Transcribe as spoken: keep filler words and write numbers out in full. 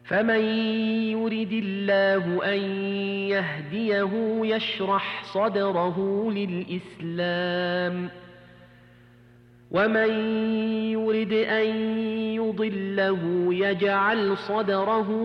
فمن يرد الله أن يهديه يشرح صدره للإسلام ومن يرد أن يضله يجعل صدره